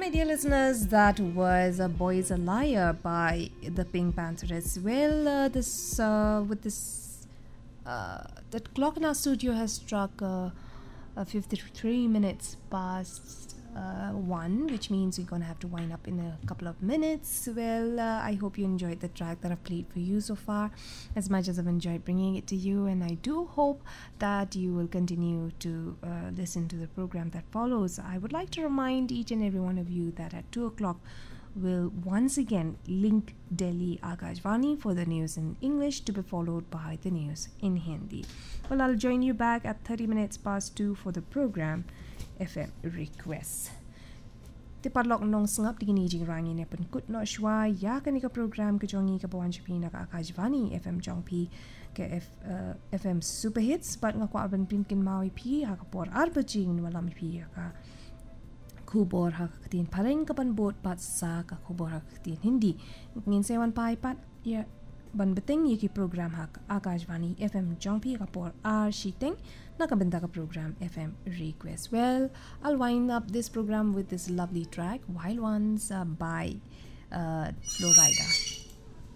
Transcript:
my dear listeners, that was "A Boy Is a Liar" by the Pink Panthers. Well, that clock in our studio has struck 53 minutes past 1, which means we're gonna have to wind up in a couple of minutes. Well, I hope you enjoyed the track that I've played for you so far, as much as I've enjoyed bringing it to you, and I do hope that you will continue to listen to the program that follows. I would like to remind each and every one of you that at 2 o'clock we'll once again link Delhi Akashvani for the news in English, to be followed by the news in Hindi. Well, I'll join you back at 30 minutes past 2 for the program FM Requests. Te padlock nong sangap digini jing rangi ne pen kut no shwa ya kanika program ke jongi ke pawan chupi na Akashvani FM jongpi ke FM Super Hits but ngako aban pinkin mawi pi ha kapor arbajing walam pi ka kubor ha katin pareng kapan bot pat sa ka kubor ha katin Hindi ngin sewan pai pat ya ban beteng yiki program hak Akashvani FM jongpi kapor ar shiteng nakabenta ka program FM Request. Well, I'll wind up this program with this lovely track Wild Ones by Florida.